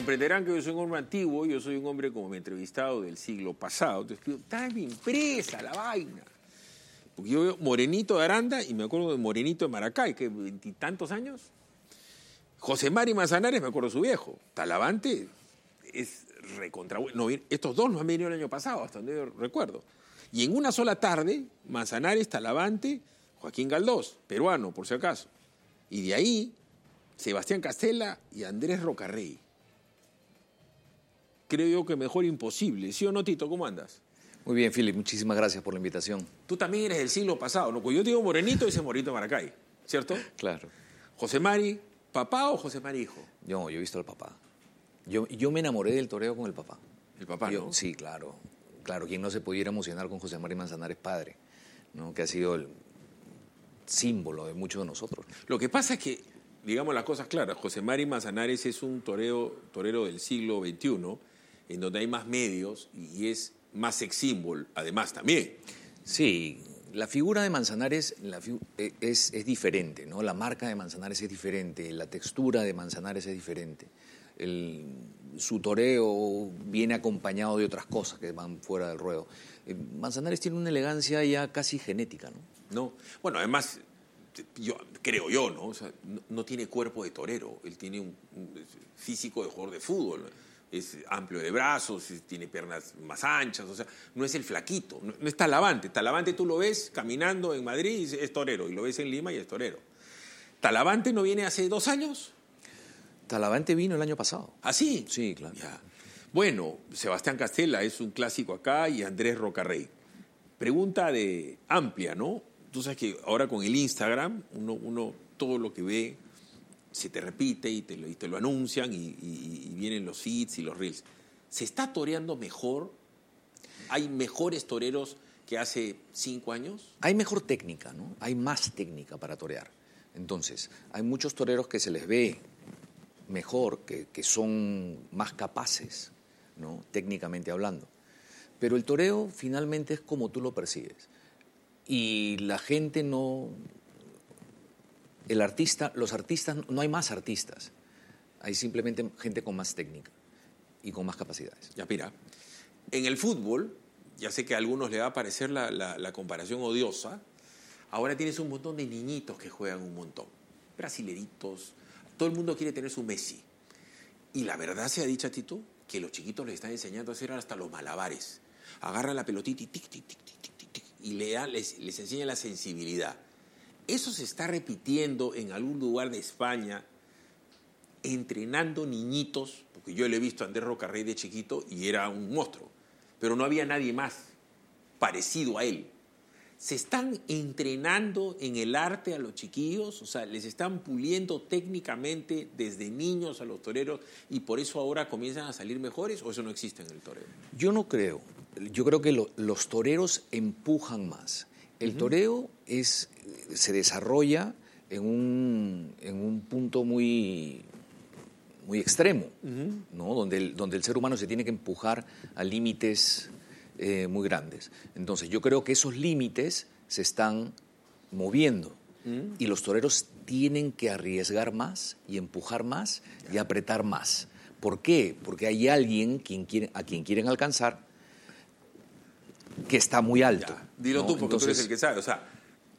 comprenderán que yo soy un hombre antiguo, yo soy un hombre como me he entrevistado del siglo pasado. Entonces digo, está bien impresa la vaina. Porque yo veo Morenito de Aranda y me acuerdo de Morenito de Maracay, que 20 y tantos años. José Mari Manzanares, me acuerdo de su viejo. Talavante es recontra... No, estos dos no han venido el año pasado, hasta donde yo recuerdo. Y en una sola tarde, Manzanares, Talavante, Joaquín Galdós, peruano, por si acaso. Y de ahí, Sebastián Castella y Andrés Rocarrey. Creo yo que mejor imposible. ¿Sí o no, Tito? ¿Cómo andas? Muy bien, Philip. Muchísimas gracias por la invitación. Tú también eres del siglo pasado, ¿no? Pues yo te digo Morenito y ese Morenito de Maracay, ¿cierto? Claro. José Mari, ¿papá o José Mari hijo? Yo he visto al papá. Yo me enamoré del toreo con el papá. El papá, ¿no? Sí, claro. Claro, quien no se pudiera emocionar con José Mari Manzanares padre, ¿no? Que ha sido el símbolo de muchos de nosotros. Lo que pasa es que, digamos las cosas claras, José Mari Manzanares es un torero del siglo XXI, en donde hay más medios y es más sex symbol, además también. Sí, la figura de Manzanares es diferente, ¿no? La marca de Manzanares es diferente, la textura de Manzanares es diferente. Su toreo viene acompañado de otras cosas que van fuera del ruedo. Manzanares tiene una elegancia ya casi genética, ¿no? No, bueno, además, creo yo, ¿no? O sea, no tiene cuerpo de torero, él tiene un físico de jugador de fútbol, es amplio de brazos, tiene piernas más anchas, o sea, no es el flaquito, no es Talavante. Talavante tú lo ves caminando en Madrid y es torero, y lo ves en Lima y es torero. ¿Talavante no viene hace 2 años? Talavante vino el año pasado. ¿Ah, sí? Sí, claro. Ya. Bueno, Sebastián Castella es un clásico acá y Andrés Rocarrey. Pregunta de amplia, ¿no? Tú sabes que ahora con el Instagram, uno todo lo que ve se te repite y te lo anuncian y vienen los feeds y los reels. ¿Se está toreando mejor? ¿Hay mejores toreros que hace 5 años? Hay mejor técnica, ¿no? Hay más técnica para torear. Entonces, hay muchos toreros que se les ve mejor, que son más capaces, ¿no? Técnicamente hablando. Pero el toreo finalmente es como tú lo percibes. Y la gente no... los artistas, no hay más artistas. Hay simplemente gente con más técnica y con más capacidades. Ya, mira, en el fútbol, ya sé que a algunos les va a parecer la comparación odiosa, ahora tienes un montón de niñitos que juegan un montón. Brasileritos, todo el mundo quiere tener su Messi. Y la verdad sea dicha, Tito, que los chiquitos les están enseñando a hacer hasta los malabares. Agarran la pelotita y tic, tic, tic, tic, tic, tic, y les enseña la sensibilidad. Eso se está repitiendo en algún lugar de España, entrenando niñitos, porque yo le he visto a Andrés Rocarrey de chiquito y era un monstruo, pero no había nadie más parecido a él. ¿Se están entrenando en el arte a los chiquillos? O sea, ¿les están puliendo técnicamente desde niños a los toreros y por eso ahora comienzan a salir mejores o eso no existe en el toreo? Yo no creo. Yo creo que los toreros empujan más. El toreo se desarrolla en un punto muy extremo, ¿no? Donde el ser humano se tiene que empujar a límites muy grandes. Entonces, yo creo que esos límites se están moviendo y los toreros tienen que arriesgar más y empujar más y apretar más. ¿Por qué? Porque hay alguien a quien quieren alcanzar que está muy alto. Ya, dilo, ¿no? Tú, porque entonces, tú eres el que sabe. O sea,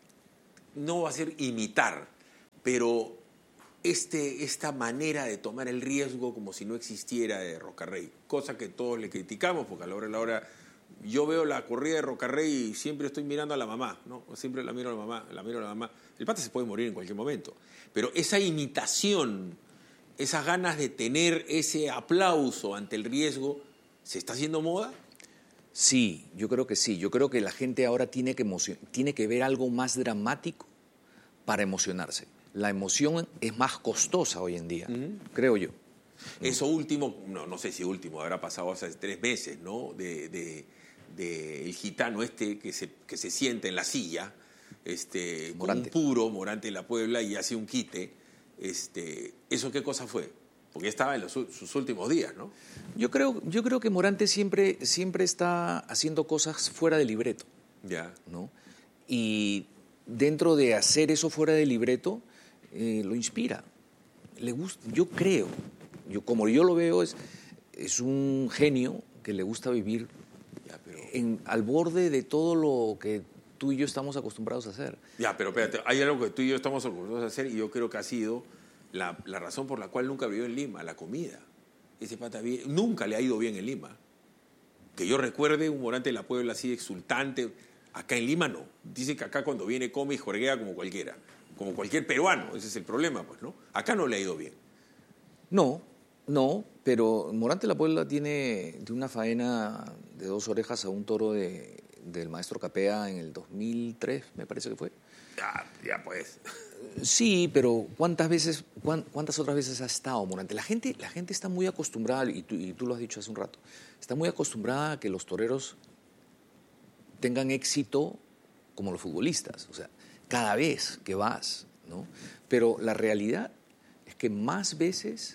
no va a ser imitar, pero esta manera de tomar el riesgo como si no existiera de Rocarrey, cosa que todos le criticamos, porque a la hora de la hora yo veo la corrida de Rocarrey y siempre estoy mirando a la mamá, ¿no? Siempre la miro a la mamá. El pata se puede morir en cualquier momento, pero esa imitación, esas ganas de tener ese aplauso ante el riesgo, ¿se está haciendo moda? Sí, yo creo que sí. Yo creo que la gente ahora tiene que ver algo más dramático para emocionarse. La emoción es más costosa hoy en día, creo yo. Eso último, no sé si último, habrá pasado hace 3 meses, ¿no? De el gitano que se sienta en la silla, con un puro, Morante de la Puebla, y hace un quite. ¿Eso qué cosa fue? Porque estaba en sus últimos días, ¿no? Yo creo que Morante siempre está haciendo cosas fuera de libreto. Ya. ¿No? Y dentro de hacer eso fuera de libreto, lo inspira. Le gusta, yo creo, Como yo lo veo, es un genio que le gusta vivir al borde de todo lo que tú y yo estamos acostumbrados a hacer. Ya, pero espérate, hay algo que tú y yo estamos acostumbrados a hacer y yo creo que ha sido la razón por la cual nunca vivió en Lima, la comida. Ese pata nunca le ha ido bien en Lima. Que yo recuerde un Morante de la Puebla así exultante. Acá en Lima no. Dice que acá cuando viene come y jorguea como cualquiera. Como cualquier peruano. Ese es el problema, pues, ¿no? Acá no le ha ido bien. No, pero Morante de la Puebla tiene de una faena de 2 orejas a un toro del maestro Capea en el 2003, me parece que fue. Ya pues. Sí, pero ¿cuántas otras veces ha estado Morante? La gente está muy acostumbrada, y tú lo has dicho hace un rato, está muy acostumbrada a que los toreros tengan éxito como los futbolistas, o sea, cada vez que vas, ¿no? Pero la realidad es que más veces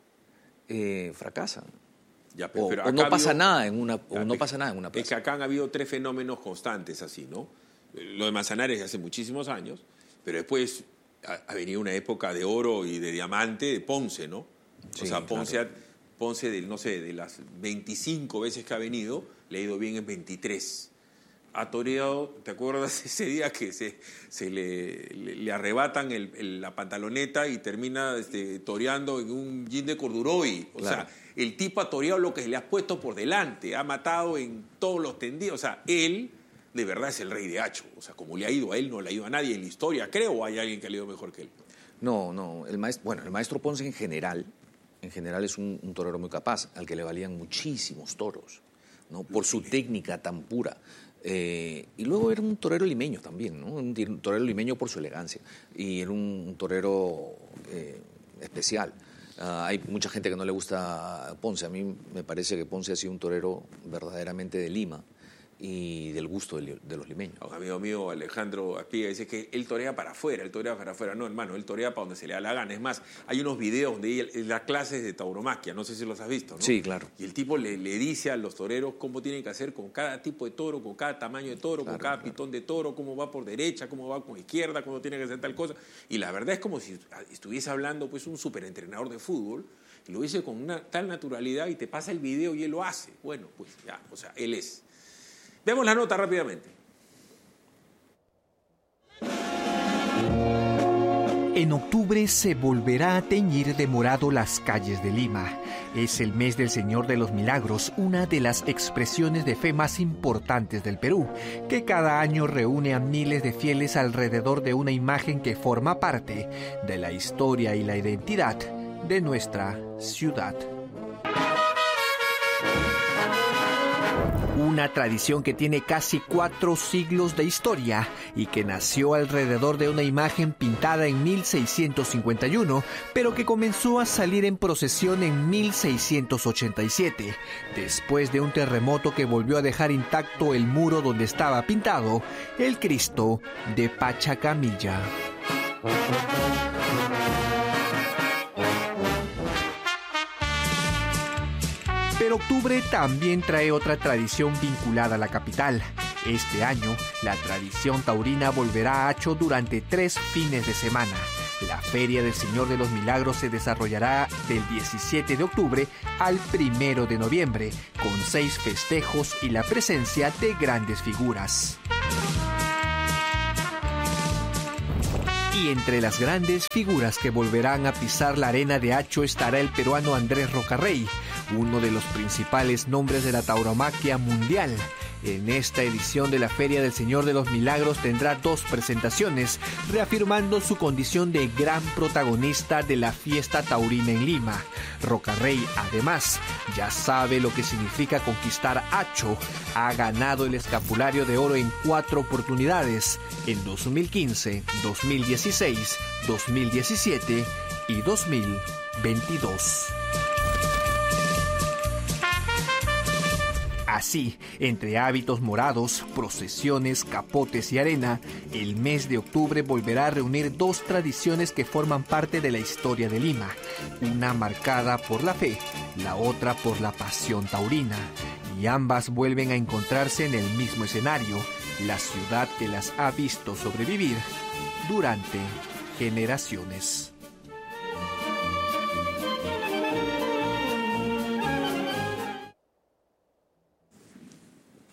fracasan. Ya, pero o no pasa nada en una plaza. Es que acá han habido 3 fenómenos constantes así, ¿no? Lo de Manzanares hace muchísimos años, pero después ha venido una época de oro y de diamante de Ponce, ¿no? Sí, o sea, Ponce, claro. Ponce de las 25 veces que ha venido, le ha ido bien en 23. Ha toreado, ¿te acuerdas ese día que se le arrebatan la pantaloneta y termina toreando en un jean de corduroy? O Claro. sea, el tipo ha toreado lo que le has puesto por delante, ha matado en todos los tendidos. O sea, él de verdad es el rey de Hacho. O sea, como le ha ido a él, no le ha ido a nadie en la historia, creo, o hay alguien que le ha ido mejor que él. No, el maestro Ponce en general es un torero muy capaz, al que le valían muchísimos toros, ¿no? Por su técnica tan pura. Y luego era un torero limeño también, ¿no? Un torero limeño por su elegancia. Y era un torero especial. Hay mucha gente que no le gusta Ponce. A mí me parece que Ponce ha sido un torero verdaderamente de Lima y del gusto de los limeños. Un amigo mío, Alejandro Aspiga, dice que él torea para afuera, No, hermano, él torea para donde se le da la gana. Es más, hay unos videos donde él da clases de tauromaquia, no sé si los has visto, ¿no? Sí, claro. Y el tipo le dice a los toreros cómo tienen que hacer con cada tipo de toro, con cada tamaño de toro, con cada pitón de toro, cómo va por derecha, cómo va con izquierda, cómo tiene que hacer tal cosa. Y la verdad es como si estuviese hablando pues un superentrenador de fútbol, y lo dice con una tal naturalidad y te pasa el video y él lo hace. Bueno, pues ya, o sea, él es. Veamos la nota rápidamente. En octubre se volverá a teñir de morado las calles de Lima. Es el mes del Señor de los Milagros, una de las expresiones de fe más importantes del Perú, que cada año reúne a miles de fieles alrededor de una imagen que forma parte de la historia y la identidad de nuestra ciudad. Una tradición que tiene casi 4 siglos de historia y que nació alrededor de una imagen pintada en 1651, pero que comenzó a salir en procesión en 1687, después de un terremoto que volvió a dejar intacto el muro donde estaba pintado el Cristo de Pachacamilla. Pero octubre también trae otra tradición vinculada a la capital. Este año, la tradición taurina volverá a Hacho durante 3 fines de semana. La Feria del Señor de los Milagros se desarrollará del 17 de octubre al 1 de noviembre, con 6 festejos y la presencia de grandes figuras. Y entre las grandes figuras que volverán a pisar la arena de Hacho estará el peruano Andrés Rocarrey, uno de los principales nombres de la tauromaquia mundial. En esta edición de la Feria del Señor de los Milagros tendrá 2 presentaciones, reafirmando su condición de gran protagonista de la fiesta taurina en Lima. Rocarrey, además, ya sabe lo que significa conquistar Hacho. Ha ganado el escapulario de oro en 4 oportunidades, en 2015, 2016, 2017 y 2022. Así, entre hábitos morados, procesiones, capotes y arena, el mes de octubre volverá a reunir 2 tradiciones que forman parte de la historia de Lima, una marcada por la fe, la otra por la pasión taurina, y ambas vuelven a encontrarse en el mismo escenario, la ciudad que las ha visto sobrevivir durante generaciones.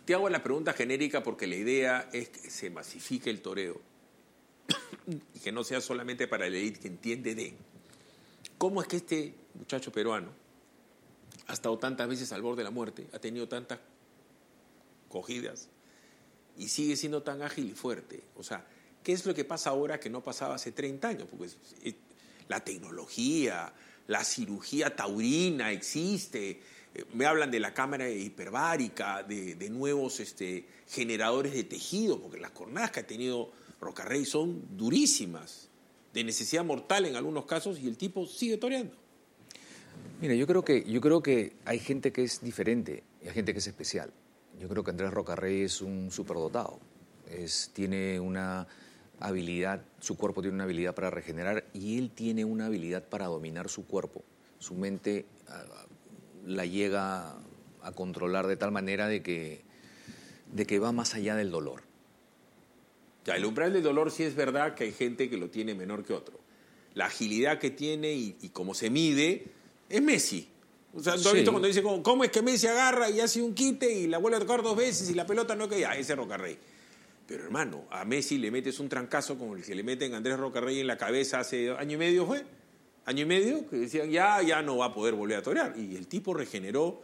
Te hago la pregunta genérica porque la idea es que se masifique el toreo y que no sea solamente para la élite que entiende de cómo es que este muchacho peruano ha estado tantas veces al borde de la muerte, ha tenido tantas cogidas y sigue siendo tan ágil y fuerte. O sea, ¿qué es lo que pasa ahora que no pasaba hace 30 años? Porque la tecnología, la cirugía taurina existe. Me hablan de la cámara hiperbárica, de nuevos generadores de tejido, porque las cornadas que ha tenido Rocarrey son durísimas, de necesidad mortal en algunos casos, y el tipo sigue toreando. Mira, yo creo que hay gente que es diferente y hay gente que es especial. Yo creo que Andrés Rocarrey es un superdotado. Tiene una habilidad, su cuerpo tiene una habilidad para regenerar y él tiene una habilidad para dominar su cuerpo. Su mente la llega a controlar de tal manera de que va más allá del dolor. Ya, el umbral del dolor sí es verdad que hay gente que lo tiene menor que otro. La agilidad que tiene y cómo se mide es Messi. O sea, ¿tú has visto cuando dice cómo es que Messi agarra y hace un quite y la vuelve a tocar 2 veces y la pelota no cae? Ese es Rocarrey. Pero hermano, a Messi le metes un trancazo como el que le meten a Andrés Rocarrey en la cabeza hace año y medio, ¿fue? Año y medio, que decían ya no va a poder volver a torear. Y el tipo regeneró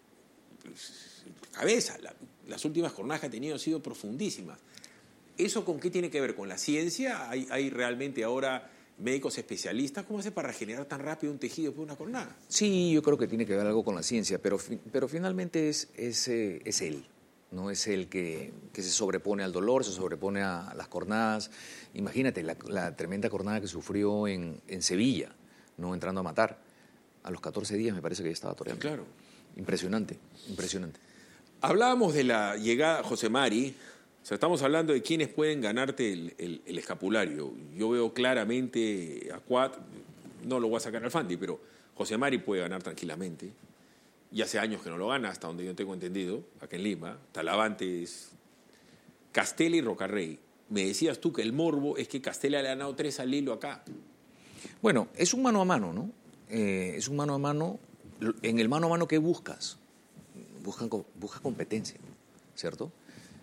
cabeza. Las últimas jornadas que ha tenido han sido profundísimas. ¿Eso con qué tiene que ver? ¿Con la ciencia? ¿Hay realmente ahora médicos especialistas? ¿Cómo hace para regenerar tan rápido un tejido por una jornada? Sí, yo creo que tiene que ver algo con la ciencia, pero finalmente es él. No es él que se sobrepone al dolor, se sobrepone a las cornadas. Imagínate la tremenda cornada que sufrió en Sevilla, no entrando a matar. A los 14 días me parece que ya estaba toreando. Claro. Impresionante. Hablábamos de la llegada José Mari. O sea, estamos hablando de quiénes pueden ganarte el escapulario. Yo veo claramente a Cuat, no lo voy a sacar al Fandi, pero José Mari puede ganar tranquilamente. Y hace años que no lo gana, hasta donde yo tengo entendido, acá en Lima. Talavante es Castella y Rocarrey. Me decías tú que el morbo es que Castella le ha ganado 3 al hilo acá. Bueno, es un mano a mano, ¿no? Es un mano a mano. En el mano a mano, ¿qué buscas? Buscas competencia, ¿cierto?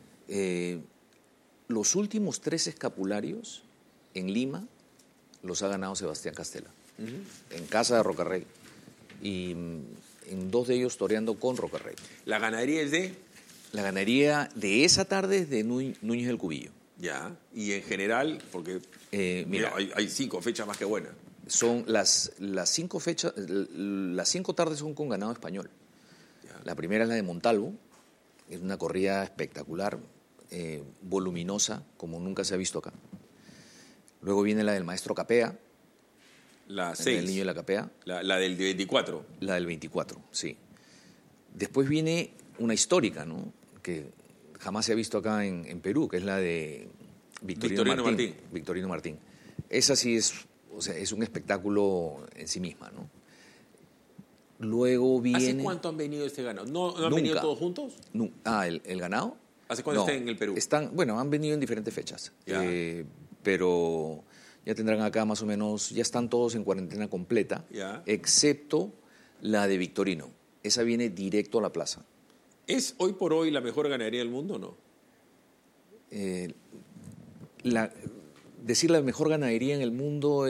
Los últimos 3 escapularios en Lima los ha ganado Sebastián Castella, en casa de Rocarrey, y en 2 de ellos toreando con Rocarrey. ¿La ganadería es de? La ganadería de esa tarde es de Núñez del Cubillo. Ya, y en general, porque mira, hay 5 fechas más que buenas. Son las 5 fechas, las 5 tardes son con ganado español. Ya. La primera es la de Montalvo, es una corrida espectacular, voluminosa, como nunca se ha visto acá. Luego viene la del maestro Capea. La 6. El niño de la Capea. La del 24. La del 24, sí. Después viene una histórica, ¿no? Que jamás se ha visto acá en Perú, que es la de Victorino Martín. Esa sí es, o sea, es un espectáculo en sí misma, ¿no? Luego viene... ¿Hace cuánto han venido este ganado? ¿No han venido todos juntos? ¿El ganado? ¿Hace cuánto están en el Perú? Han venido en diferentes fechas. Ya. Pero ya tendrán acá más o menos, ya están todos en cuarentena completa, ya, excepto la de Victorino. Esa viene directo a la plaza. ¿Es hoy por hoy la mejor ganadería del mundo o no? Decir la mejor ganadería en el mundo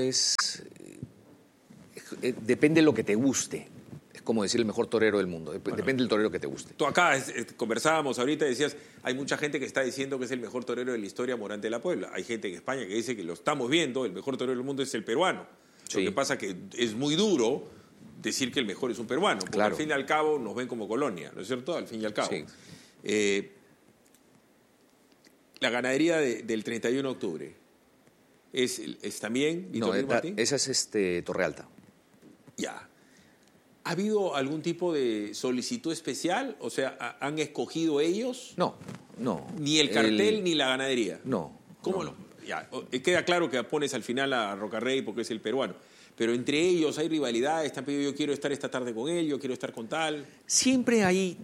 depende de lo que te guste. Es como decir el mejor torero del mundo. Depende del torero que te guste. Tú acá conversábamos ahorita y decías, hay mucha gente que está diciendo que es el mejor torero de la historia, Morante de la Puebla. Hay gente en España que dice que lo estamos viendo, el mejor torero del mundo es el peruano. Sí. Lo que pasa que es muy duro decir que el mejor es un peruano, porque claro, al fin y al cabo nos ven como colonia, ¿no es cierto? Al fin y al cabo. Sí. La ganadería del 31 de octubre, ¿es también Victorino Martín? Esa es Torrealta. Ya. ¿Ha habido algún tipo de solicitud especial? O sea, ¿han escogido ellos? No. ¿Ni el cartel ni la ganadería? No. ¿Cómo no? Ya, queda claro que pones al final a Rocarrey porque es el peruano. Pero entre ellos hay rivalidades, te han pedido yo quiero estar esta tarde con él, yo quiero estar con tal. Siempre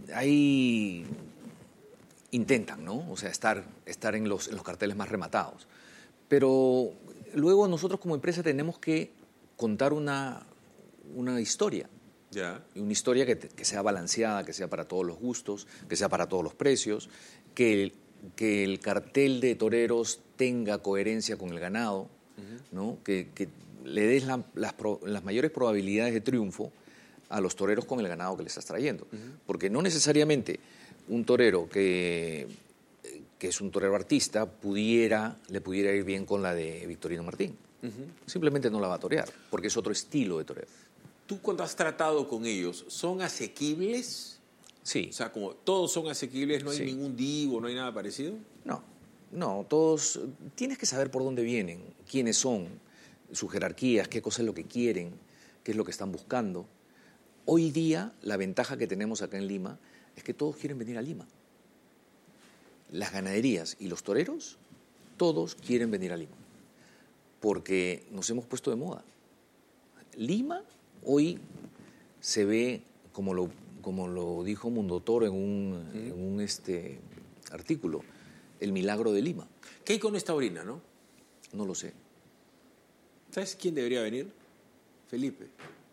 intentan, ¿no? O sea, estar en los carteles más rematados. Pero luego nosotros como empresa tenemos que contar una historia. Ya. Y una historia que sea balanceada, que sea para todos los gustos, que sea para todos los precios, que el cartel de toreros tenga coherencia con el ganado, ¿no? Que le des las mayores probabilidades de triunfo a los toreros con el ganado que le estás trayendo. Porque no necesariamente un torero que es un torero artista le pudiera ir bien con la de Victorino Martín. Simplemente no la va a torear, porque es otro estilo de torero. ¿Tú cuando has tratado con ellos, son asequibles? Sí. O sea, como todos son asequibles, no hay Sí. ningún divo, no hay nada parecido. No, todos tienes que saber por dónde vienen, quiénes son, sus jerarquías, qué cosa es lo que quieren, qué es lo que están buscando. Hoy día, la ventaja que tenemos acá en Lima es que todos quieren venir a Lima. Las ganaderías y los toreros, todos quieren venir a Lima, porque nos hemos puesto de moda. Lima hoy se ve, como lo dijo Mundotoro en un artículo, el milagro de Lima. ¿Qué hay con esta orina, no? No lo sé. ¿Sabes quién debería venir? Felipe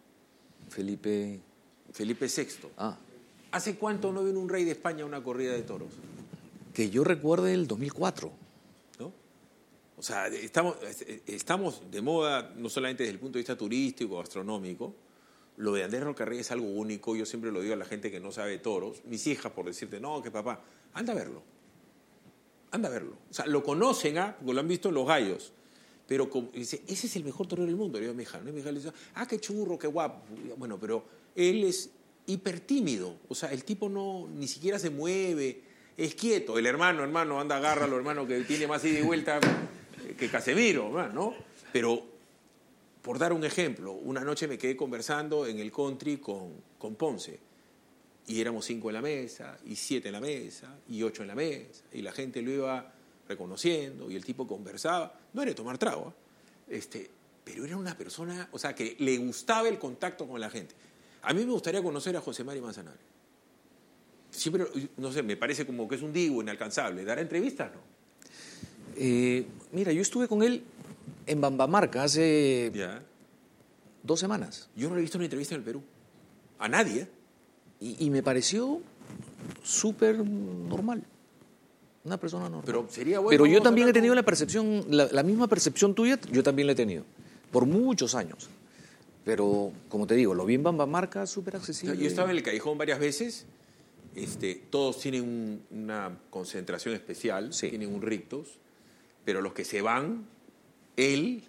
VI. Ah, ¿Hace cuánto no viene un rey de España a una corrida de toros? que yo recuerde el 2004. ¿No? O sea, estamos de moda, no solamente desde el punto de vista turístico, gastronómico. Lo de Andrés Rocarrey es algo único. Yo siempre lo digo a la gente que no sabe de toros. Mis hijas, por decirte, no, que papá, anda a verlo. Anda a verlo. O sea, lo conocen, porque lo han visto en Los Gallos. Pero dice, ese es el mejor torero del mundo. Le digo a mi hija, ¿no? Mi hija le dice, qué churro, qué guapo. Bueno, pero él es hiper tímido. O sea, el tipo ni siquiera se mueve. Es quieto. El hermano, anda, agárralo, hermano, que tiene más ida y vuelta que Casemiro, ¿no? Pero, por dar un ejemplo, una noche me quedé conversando en el country con Ponce. Y éramos 5 en la mesa, y 7 en la mesa, y 8 en la mesa. Y la gente lo iba reconociendo, y el tipo conversaba. No era de tomar trago, pero era una persona, o sea, que le gustaba el contacto con la gente. A mí me gustaría conocer a José Mari Manzanares. Siempre, no sé, me parece como que es un divo inalcanzable. ¿Dará entrevistas, no? Mira, yo estuve con él en Bambamarca hace 2 semanas. Yo no le he visto una entrevista en el Perú. A nadie, Y me pareció súper normal. Una persona normal. Pero sería bueno. Pero yo también he tenido la percepción, la misma percepción tuya, yo también la he tenido. Por muchos años. Pero, como te digo, lo vi en Bambamarca, súper accesible. Yo estaba en el Callejón varias veces. Todos tienen una concentración especial, Sí. tienen un rictus, pero los que se van, el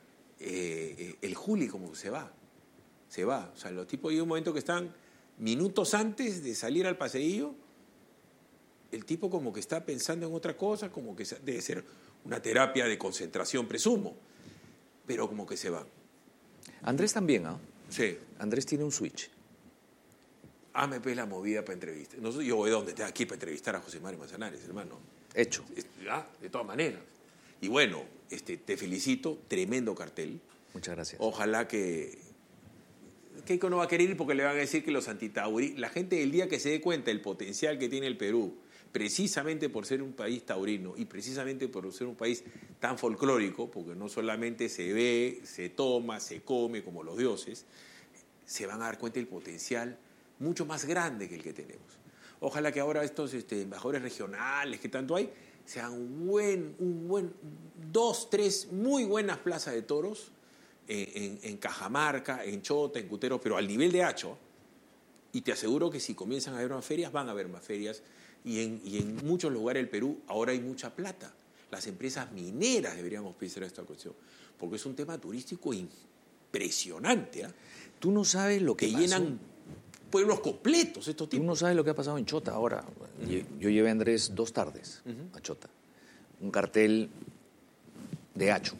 Juli como se va. O sea, los tipos hay un momento que están minutos antes de salir al paseillo, el tipo como que está pensando en otra cosa, como que debe ser una terapia de concentración, presumo, pero como que se va. Andrés también, ¿ah? Sí. Andrés tiene un switch. AMP es la movida para entrevistar. No, yo voy donde esté aquí para entrevistar a José Mario Manzanares, hermano. Hecho. De todas maneras. Y bueno, te felicito, tremendo cartel. Muchas gracias. Ojalá que Keiko no va a querer ir porque le van a decir que los antitaurinos, la gente el día que se dé cuenta del potencial que tiene el Perú, precisamente por ser un país taurino y precisamente por ser un país tan folclórico, porque no solamente se ve, se toma, se come como los dioses, se van a dar cuenta del potencial mucho más grande que el que tenemos. Ojalá que ahora estos embajadores regionales que tanto hay, sean un buen 2, 3 muy buenas plazas de toros en Cajamarca, en Chota, en Cutero, pero al nivel de Hacho. Y te aseguro que si comienzan a haber más ferias, van a haber más ferias. Y en muchos lugares del Perú ahora hay mucha plata. Las empresas mineras deberíamos pensar esta cuestión, porque es un tema turístico impresionante. Tú no sabes lo que pasó. Llenan pueblos completos estos tipos. Tú no sabes lo que ha pasado en Chota ahora. Yo llevé a Andrés 2 tardes a Chota. Un cartel de Hacho.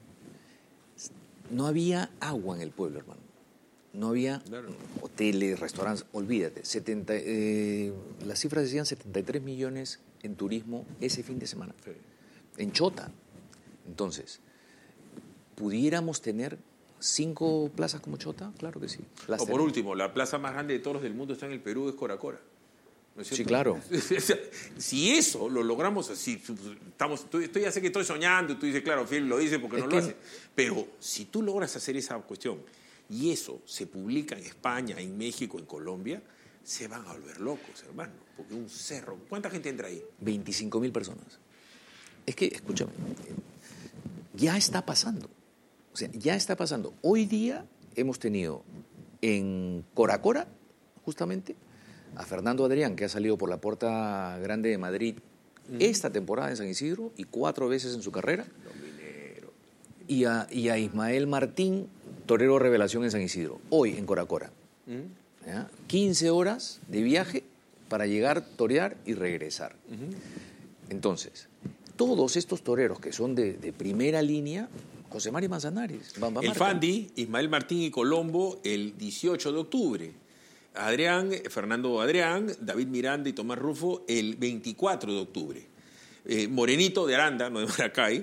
No había agua en el pueblo, hermano. No había hoteles, restaurantes, olvídate. Las cifras decían 73 millones en turismo ese fin de semana. Sí. En Chota. Entonces, ¿pudiéramos tener 5 plazas como Chota? Claro que sí. O por último, la plaza más grande de toros del mundo está en el Perú, es Coracora. ¿No es cierto? Sí, claro. Si eso lo logramos así, ya sé que estoy soñando, y tú dices, claro, Phil lo dice porque no lo hace. Pero si tú logras hacer esa cuestión y eso se publica en España, en México, en Colombia, se van a volver locos, hermano. Porque un cerro... ¿Cuánta gente entra ahí? 25.000 personas. Es que, escúchame, ya está pasando. O sea, ya está pasando. Hoy día hemos tenido en Coracora, justamente, a Fernando Adrián, que ha salido por la Puerta Grande de Madrid esta temporada en San Isidro y 4 veces en su carrera. Y a Ismael Martín, torero revelación en San Isidro, hoy en Coracora. 15 horas de viaje para llegar, torear y regresar. Entonces, todos estos toreros que son de primera línea, José Mari Manzanares, Bamba El Marca. Fandi, Ismael Martín y Colombo, el 18 de octubre. Fernando Adrián, David Miranda y Tomás Rufo, el 24 de octubre. Morenito de Aranda, no de Maracay,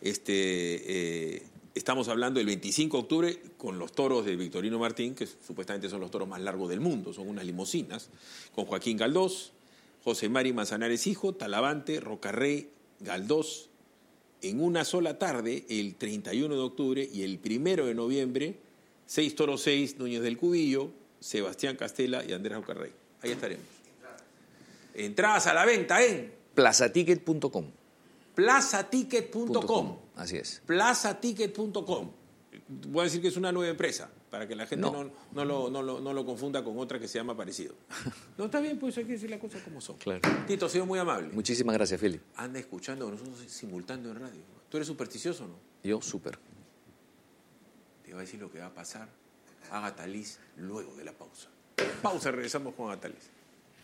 estamos hablando del 25 de octubre con los toros de Victorino Martín, que supuestamente son los toros más largos del mundo, son unas limusinas, con Joaquín Galdós, José Mari Manzanares hijo, Talavante, Rocarrey, Galdós, en una sola tarde, el 31 de octubre y el 1 de noviembre, 6 toros 6, Núñez del Cubillo, Sebastián Castela y Andrés Rocarrey. Ahí estaremos. Entradas a la venta en Plazaticket.com. Plazaticket.com. Así es. Plazaticket.com. Voy a decir que es una nueva empresa, para que la gente no lo confunda con otra que se llama parecido. No, está bien, pues hay que decir las cosas como son. Claro. Tito, ha sido muy amable. Muchísimas gracias, Felipe. Anda escuchando nosotros simultáneo en radio. ¿Tú eres supersticioso o no? Yo, súper. Te va a decir lo que va a pasar. Agatha Liz luego de la pausa. Pausa, regresamos con Agatha Liz.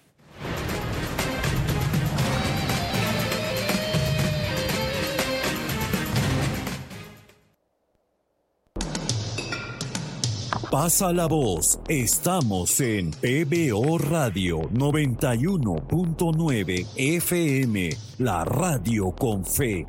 Pasa la voz, estamos en PBO Radio 91.9 FM, la radio con fe.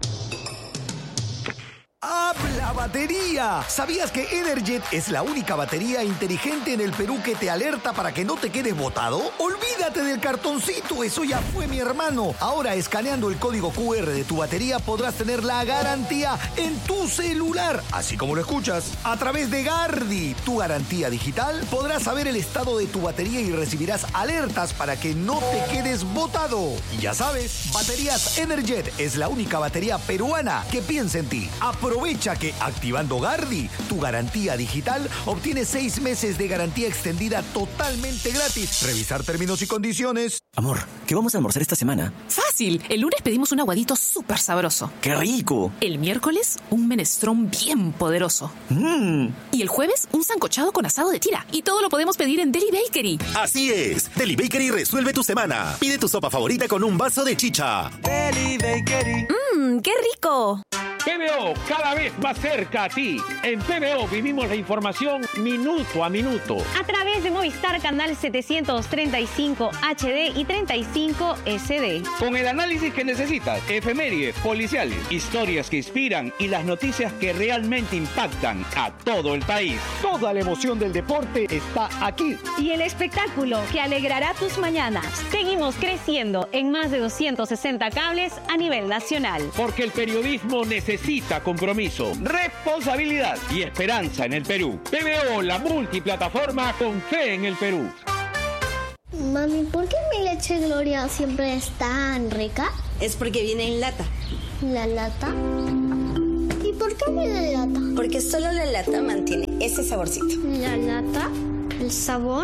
¡Habla batería! ¿Sabías que Energet es la única batería inteligente en el Perú que te alerta para que no te quedes botado? ¡Olvídate del cartoncito! Eso ya fue, mi hermano. Ahora, escaneando el código QR de tu batería, podrás tener la garantía en tu celular. Así como lo escuchas. A través de Gardi, tu garantía digital, podrás saber el estado de tu batería y recibirás alertas para que no te quedes botado. Y ya sabes, Baterías Energet es la única batería peruana que piensa en ti. Aprovecha que activando Gardi, tu garantía digital, obtienes 6 meses de garantía extendida totalmente gratis. Revisar términos y condiciones. Amor, ¿qué vamos a almorzar esta semana? Fácil. El lunes pedimos un aguadito súper sabroso. ¡Qué rico! El miércoles, un menestrón bien poderoso. Y el jueves, un sancochado con asado de tira. Y todo lo podemos pedir en Deli Bakery. Así es, Deli Bakery resuelve tu semana. Pide tu sopa favorita con un vaso de chicha. Deli Bakery. ¡Qué rico! PBO, cada vez más cerca a ti. En PBO vivimos la información minuto a minuto. A través de Movistar Canal 735 HD y 35 SD. Con el análisis que necesitas, efemérides, policiales, historias que inspiran y las noticias que realmente impactan a todo el país. Toda la emoción del deporte está aquí. Y el espectáculo que alegrará tus mañanas. Seguimos creciendo en más de 260 cables a nivel nacional. Porque el periodismo necesita compromiso, responsabilidad y esperanza en el Perú. PBO, la multiplataforma con fe en el Perú. Mami, ¿por qué mi leche Gloria siempre es tan rica? Es porque viene en lata. ¿La lata? ¿Y por qué viene en lata? Porque solo la lata mantiene ese saborcito. ¿La lata? ¿El sabor?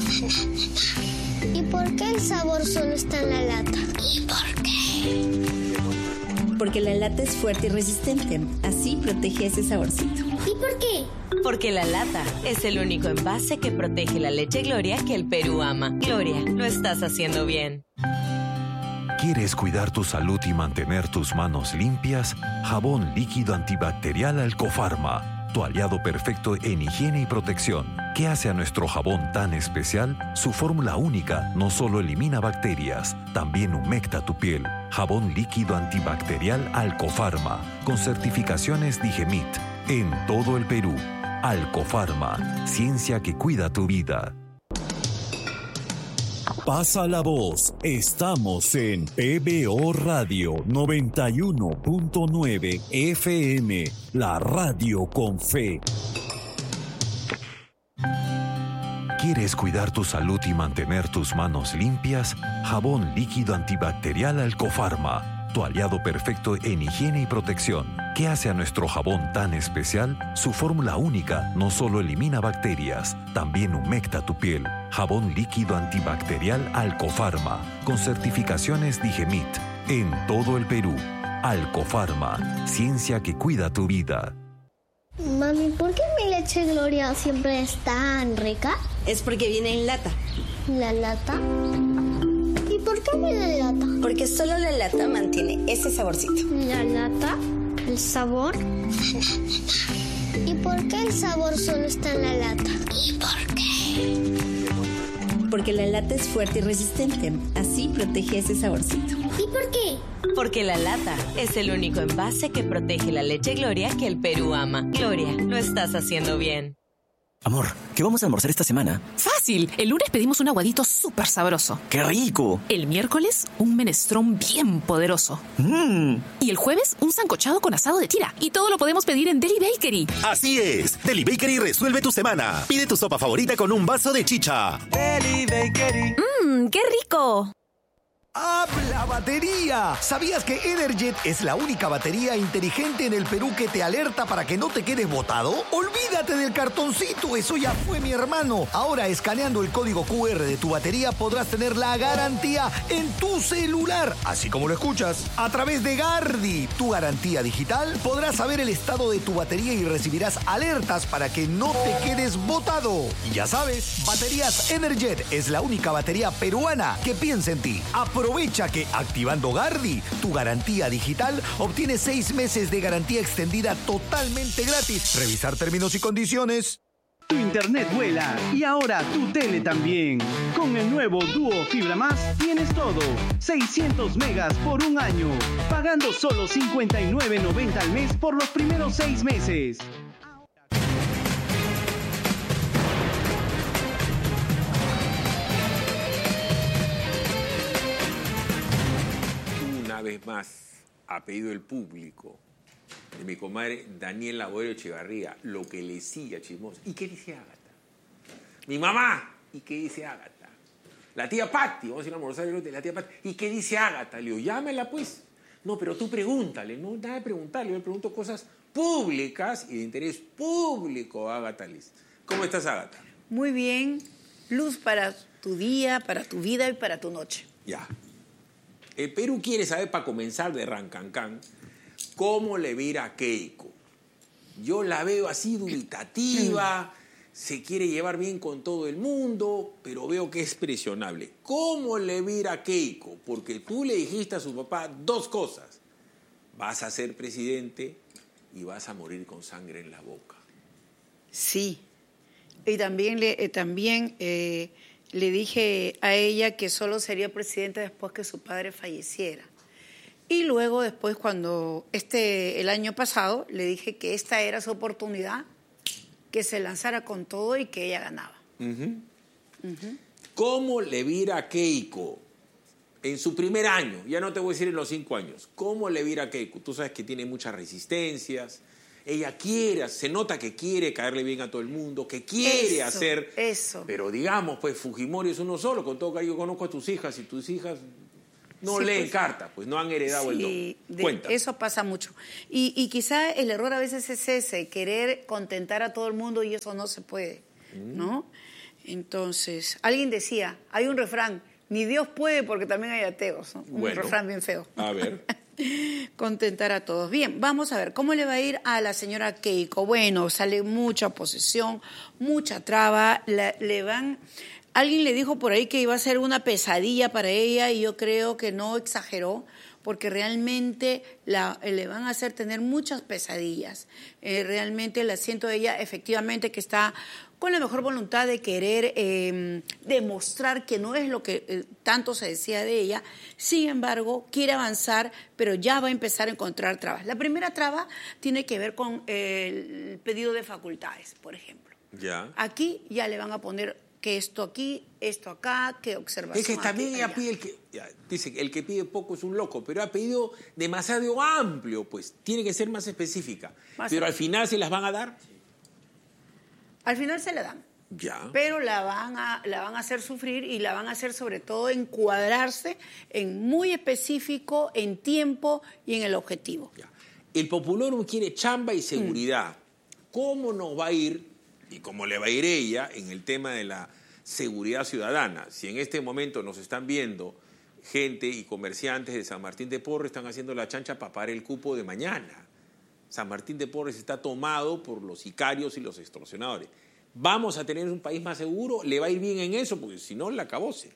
¿Y por qué el sabor solo está en la lata? ¿Y por qué? Porque la lata es fuerte y resistente. Así protege ese saborcito. ¿Y por qué? Porque la lata es el único envase que protege la leche Gloria que el Perú ama. Gloria, lo estás haciendo bien. ¿Quieres cuidar tu salud y mantener tus manos limpias? Jabón líquido antibacterial Alcofarma. Tu aliado perfecto en higiene y protección. ¿Qué hace a nuestro jabón tan especial? Su fórmula única no solo elimina bacterias, también humecta tu piel. Jabón líquido antibacterial Alcofarma, con certificaciones Digemit. En todo el Perú. Alcofarma, ciencia que cuida tu vida. Pasa la voz, estamos en PBO Radio 91.9 FM, la radio con fe. ¿Quieres cuidar tu salud y mantener tus manos limpias? Jabón líquido antibacterial Alcofarma, tu aliado perfecto en higiene y protección. ¿Qué hace a nuestro jabón tan especial? Su fórmula única no solo elimina bacterias, también humecta tu piel. Jabón líquido antibacterial Alcofarma, con certificaciones Digemit, en todo el Perú. Alcofarma, ciencia que cuida tu vida. Mami, ¿por qué mi leche Gloria siempre es tan rica? Es porque viene en lata. ¿La lata? ¿Y por qué viene en lata? Porque solo la lata mantiene ese saborcito. ¿La lata? ¿El sabor? ¿Y por qué el sabor solo está en la lata? ¿Y por qué? Porque la lata es fuerte y resistente. Así protege ese saborcito. ¿Y por qué? Porque la lata es el único envase que protege la leche Gloria que el Perú ama. Gloria, lo estás haciendo bien. Amor, ¿qué vamos a almorzar esta semana? Fácil. El lunes pedimos un aguadito súper sabroso. ¡Qué rico! El miércoles, un menestrón bien poderoso. Y el jueves, un sancochado con asado de tira. Y todo lo podemos pedir en Deli Bakery. Así es. Deli Bakery resuelve tu semana. Pide tu sopa favorita con un vaso de chicha. Deli Bakery. ¡Qué rico! ¡Habla batería! ¿Sabías que Energet es la única batería inteligente en el Perú que te alerta para que no te quedes botado? ¡Olvídate del cartoncito! ¡Eso ya fue, mi hermano! Ahora, escaneando el código QR de tu batería, podrás tener la garantía en tu celular. Así como lo escuchas. A través de Gardi, tu garantía digital, podrás saber el estado de tu batería y recibirás alertas para que no te quedes botado. Y ya sabes, Baterías Energet es la única batería peruana que piensa en ti. Aprovecha que activando Gardi, tu garantía digital, obtienes 6 meses de garantía extendida totalmente gratis. Revisar términos y condiciones. Tu internet vuela y ahora tu tele también. Con el nuevo Dúo Fibra Más tienes todo. 600 megas por un año. Pagando solo $59.90 al mes por los primeros 6 meses. Una vez más, a pedido del público, de mi comadre Daniela Boero Echevarría, lo que le sigue a Chismoso. ¿Y qué dice Ágata? Mi mamá. ¿Y qué dice Ágata? La tía Patti. Vamos a ir a almorzar la tía Patti. ¿Y qué dice Ágata? Le digo, llámela pues. No, pero tú pregúntale. No, nada de preguntarle. Yo le pregunto cosas públicas y de interés público, Ágata Liz. ¿Cómo estás, Ágata? Muy bien. Luz para tu día, para tu vida y para tu noche. Ya. El Perú quiere saber, para comenzar de Rancancán, cómo le vira a Keiko. Yo la veo así dubitativa, se quiere llevar bien con todo el mundo, pero veo que es presionable. ¿Cómo le vira a Keiko? Porque tú le dijiste a su papá 2 cosas. Vas a ser presidente y vas a morir con sangre en la boca. Sí. Y también le dije a ella que solo sería presidenta después que su padre falleciera. Y luego después, cuando el año pasado, le dije que esta era su oportunidad, que se lanzara con todo y que ella ganaba. ¿Cómo le vira a Keiko en su primer año? Ya no te voy a decir en los 5 años. ¿Cómo le vira a Keiko? Tú sabes que tiene muchas resistencias. Ella quiere, se nota que quiere caerle bien a todo el mundo, que quiere hacer... Eso. Pero digamos, pues Fujimori es uno solo. Con todo cariño, yo conozco a tus hijas y tus hijas no leen pues, cartas, pues no han heredado el don. Cuéntame. Eso pasa mucho. Y quizá el error a veces es ese, querer contentar a todo el mundo y eso no se puede, ¿no? Entonces, alguien decía, hay un refrán, ni Dios puede porque también hay ateos, ¿no? Un refrán bien feo. A ver. Contentar a todos. Bien, vamos a ver, ¿cómo le va a ir a la señora Keiko? Bueno, sale mucha oposición, mucha traba, alguien le dijo por ahí que iba a ser una pesadilla para ella y yo creo que no exageró, porque realmente le van a hacer tener muchas pesadillas. Realmente la siento de ella efectivamente que está con la mejor voluntad de querer demostrar que no es lo que tanto se decía de ella. Sin embargo, quiere avanzar, pero ya va a empezar a encontrar trabas. La primera traba tiene que ver con el pedido de facultades, por ejemplo. Ya. Aquí ya le van a poner que esto aquí, esto acá, que observación. Es que también aquí, ella pide dice que el que pide poco es un loco, pero ha pedido demasiado amplio, pues tiene que ser más específica. Pero al final se las van a dar. Al final se le dan. Ya. Pero la van a hacer sufrir y la van a hacer sobre todo encuadrarse en muy específico, en tiempo y en el objetivo. Ya. El Populorum quiere chamba y seguridad. ¿Cómo nos va a ir y cómo le va a ir ella en el tema de la seguridad ciudadana? Si en este momento nos están viendo gente y comerciantes de San Martín de Porres, están haciendo la chancha para pagar el cupo de mañana. San Martín de Porres está tomado por los sicarios y los extorsionadores. ¿Vamos a tener un país más seguro? ¿Le va a ir bien en eso? Porque si no, la acabóse.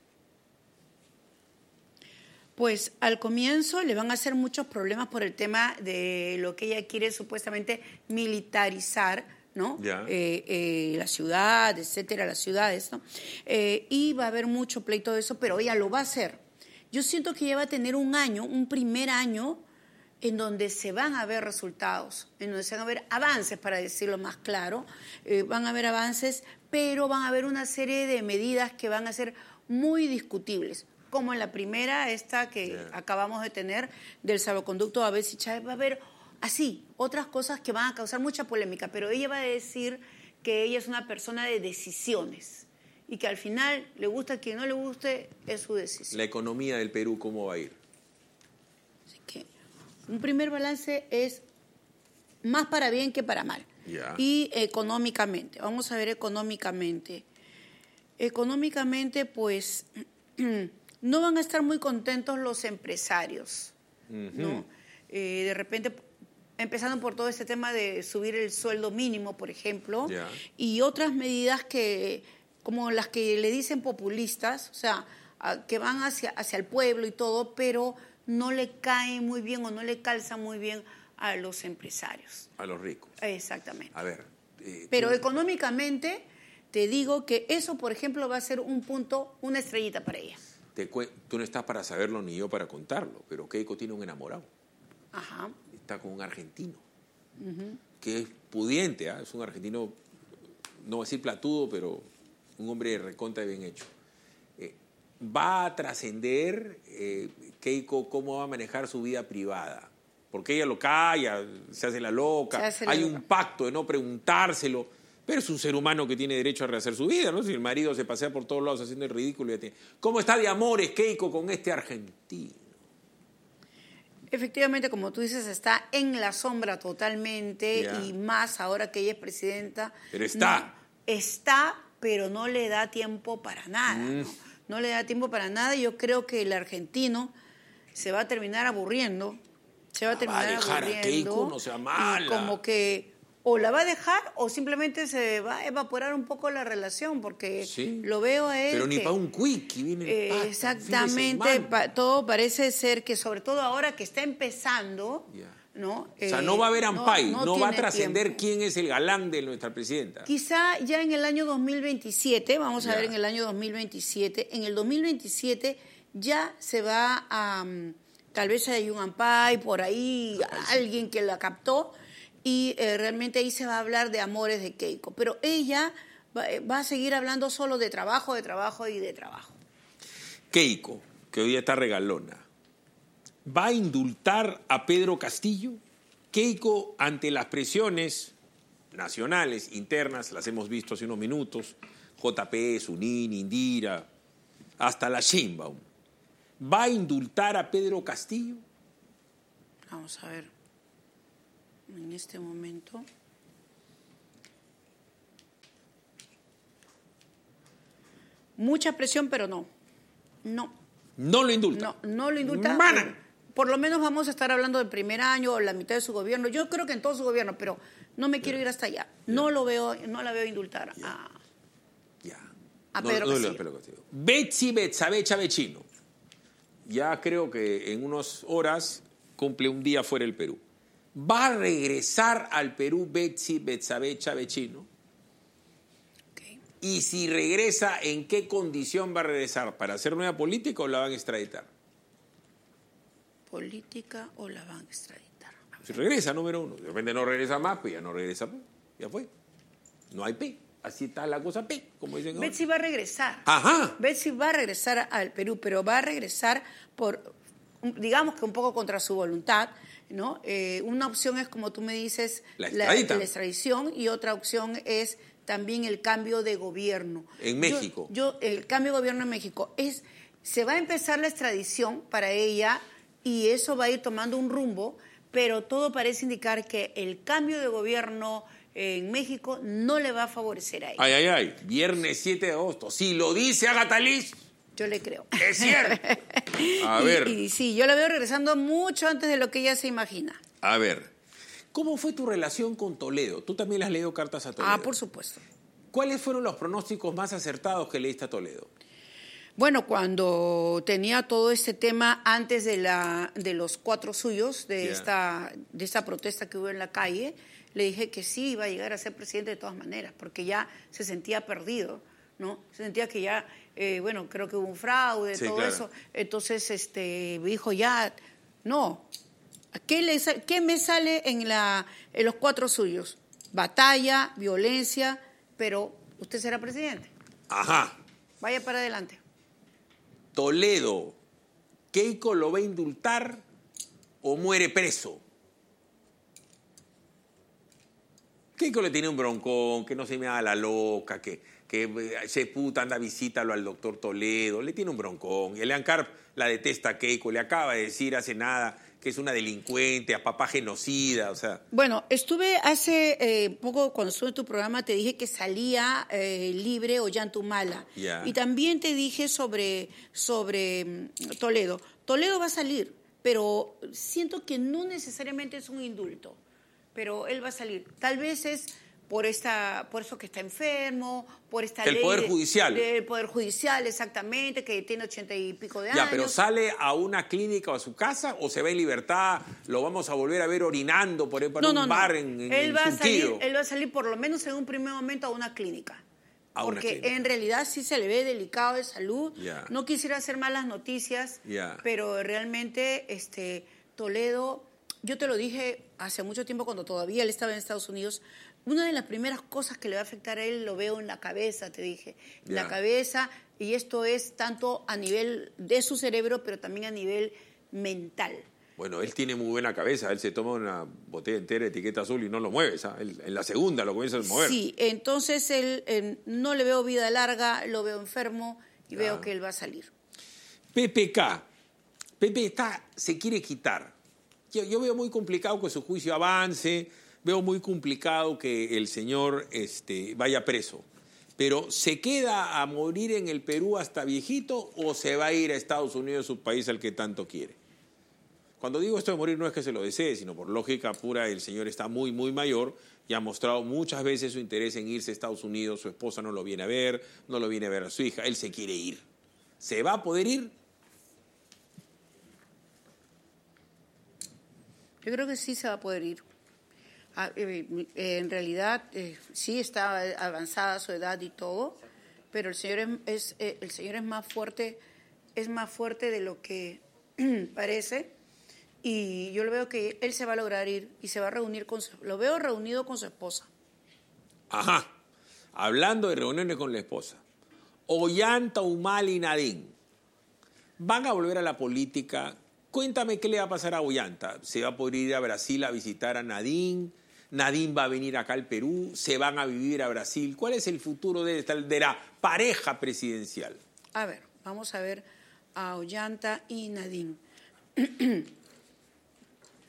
Pues al comienzo le van a hacer muchos problemas por el tema de lo que ella quiere supuestamente militarizar, ¿no? La ciudad, etcétera, las ciudades, ¿no? Y va a haber mucho pleito de eso, pero ella lo va a hacer. Yo siento que ella va a tener un primer año, en donde se van a ver resultados, en donde se van a ver avances, para decirlo más claro, van a haber avances, pero van a haber una serie de medidas que van a ser muy discutibles, como en la primera, esta que acabamos de tener, del salvoconducto Babés y Chávez. Va a haber así otras cosas que van a causar mucha polémica, pero ella va a decir que ella es una persona de decisiones y que al final, le gusta a quien no le guste, es su decisión. La economía del Perú, ¿cómo va a ir? Un primer balance es más para bien que para mal. Ya. Y económicamente, vamos a ver económicamente. Económicamente, pues, no van a estar muy contentos los empresarios, ¿no? De repente, empezando por todo este tema de subir el sueldo mínimo, por ejemplo, y otras medidas como las que le dicen populistas, o sea, que van hacia el pueblo y todo, pero no le cae muy bien o no le calza muy bien a los empresarios. A los ricos. Exactamente. A ver. Pero económicamente, te digo que eso, por ejemplo, va a ser un punto, una estrellita para ella. Tú no estás para saberlo ni yo para contarlo, pero Keiko tiene un enamorado. Ajá. Está con un argentino, que es pudiente, es un argentino, no voy a decir platudo, pero un hombre recontra bien hecho. ¿Va a trascender Keiko cómo va a manejar su vida privada? Porque ella lo calla, se hace la loca, hay un pacto de no preguntárselo, pero es un ser humano que tiene derecho a rehacer su vida, ¿no? Si el marido se pasea por todos lados haciendo el ridículo, ¿cómo está de amores Keiko con este argentino? Efectivamente, como tú dices, está en la sombra totalmente y más ahora que ella es presidenta. Pero está. Está, pero no le da tiempo para nada, ¿no? No le da tiempo para nada. Yo creo que el argentino se va a terminar aburriendo. Va a dejar a Keiko, no sea mala. Y como que o la va a dejar o simplemente se va a evaporar un poco la relación, porque lo veo a él. Pero ni para un quickie viene. Exactamente, todo parece ser que, sobre todo ahora que está empezando, ¿no? O sea, no va a haber ampay, no va a trascender tiempo. quién es el galán de nuestra presidenta. Quizá ya en el año 2027, vamos a ver en el año 2027, en el 2027 ya se va a, tal vez hay un ampay por ahí, alguien que la captó, y realmente ahí se va a hablar de amores de Keiko. Pero ella va a seguir hablando solo de trabajo y de trabajo. Keiko, que hoy está regalona, ¿va a indultar a Pedro Castillo? Keiko, ante las presiones nacionales, internas, las hemos visto hace unos minutos, JP, Sunín, Indira, hasta la Sheinbaum, ¿va a indultar a Pedro Castillo? Vamos a ver, en este momento. Mucha presión, pero no. No lo indulta. No lo indulta. Por lo menos vamos a estar hablando del primer año o la mitad de su gobierno. Yo creo que en todo su gobierno, pero no me quiero ir hasta allá. No la veo indultar a Pedro Castillo. Betsy Betsabe Chavechino. Ya creo que en unas horas cumple un día fuera del Perú. ¿Va a regresar al Perú Betsy Betsabe Chavechino? Y si regresa, ¿en qué condición va a regresar? ¿Para hacer nueva política o la van a extraditar? ¿Política o la van a extraditar? Si regresa, número uno. De repente no regresa más, pues ya no regresa, pues. Ya fue. No hay P. Así está la cosa P, como dicen ahora. Betsy va a regresar. Ajá. Betsy va a regresar al Perú, pero va a regresar por, digamos que un poco contra su voluntad, ¿no? Una opción es, como tú me dices, la extradición, y otra opción es también el cambio de gobierno. En México. El cambio de gobierno en México se va a empezar la extradición para ella y eso va a ir tomando un rumbo, pero todo parece indicar que el cambio de gobierno en México no le va a favorecer a ella. Ay, viernes 7 de agosto. Si lo dice Agatha Liz, yo le creo. Es cierto. A ver. Y sí, yo la veo regresando mucho antes de lo que ella se imagina. A ver, ¿cómo fue tu relación con Toledo? Tú también le has leído cartas a Toledo. Por supuesto. ¿Cuáles fueron los pronósticos más acertados que leíste a Toledo? Bueno, cuando tenía todo este tema antes de los 4 suyos, de esta protesta que hubo en la calle, le dije que sí iba a llegar a ser presidente de todas maneras, porque ya se sentía perdido, ¿no? Se sentía que ya, creo que hubo un fraude, todo claro. Eso. Entonces, me dijo ya, no. ¿Qué me sale en los 4 suyos? Batalla, violencia, pero usted será presidente. Ajá. Vaya para adelante. Toledo, ¿Keiko lo va a indultar o muere preso? Keiko le tiene un broncón, que no se me haga la loca, que se puta, anda, visítalo al doctor Toledo, le tiene un broncón. Y Elian Carp la detesta a Keiko, le acaba de decir hace nada que es una delincuente, a papá genocida, o sea. Bueno, estuve hace poco, cuando estuve en tu programa, te dije que salía libre Ollanta Humala. Y también te dije sobre Toledo. Toledo va a salir, pero siento que no necesariamente es un indulto, pero él va a salir. Tal vez es por eso que está enfermo, por esta ley. El Poder Judicial. Del Poder Judicial, exactamente, que tiene 80 y pico de años. Ya, pero ¿sale a una clínica o a su casa o se va en libertad? ¿Lo vamos a volver a ver orinando por ahí para un bar en Surquillo? Él va a salir por lo menos en un primer momento a una clínica. Porque en realidad sí se le ve delicado de salud. No quisiera hacer malas noticias, pero realmente Toledo, yo te lo dije hace mucho tiempo cuando todavía él estaba en Estados Unidos. Una de las primeras cosas que le va a afectar a él lo veo en la cabeza, te dije. En la cabeza, y esto es tanto a nivel de su cerebro, pero también a nivel mental. Bueno, él tiene muy buena cabeza. Él se toma una botella entera de etiqueta azul y no lo mueve. En la segunda lo comienza a mover. Sí, entonces él no le veo vida larga, lo veo enfermo y veo que él va a salir. PPK. Se quiere quitar. Yo veo muy complicado que su juicio avance. Veo muy complicado que el señor vaya preso. Pero ¿se queda a morir en el Perú hasta viejito o se va a ir a Estados Unidos, su país al que tanto quiere? Cuando digo esto de morir no es que se lo desee, sino por lógica pura, el señor está muy, muy mayor y ha mostrado muchas veces su interés en irse a Estados Unidos. Su esposa no lo viene a ver, no lo viene a ver a su hija. Él se quiere ir. ¿Se va a poder ir? Yo creo que sí se va a poder ir. En realidad sí está avanzada su edad y todo, pero el señor es más fuerte de lo que parece, y yo lo veo que él se va a lograr ir y se va a reunir lo veo reunido con su esposa. Ajá, hablando de reuniones con la esposa, Ollanta Humala y Nadine van a volver a la política. Cuéntame qué le va a pasar a Ollanta. ¿Se va a poder ir a Brasil a visitar a Nadine? ¿Nadine va a venir acá al Perú? ¿Se van a vivir a Brasil? ¿Cuál es el futuro de la pareja presidencial? A ver, vamos a ver a Ollanta y Nadine.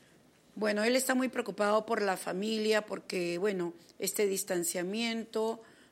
Bueno, él está muy preocupado por la familia porque, este distanciamiento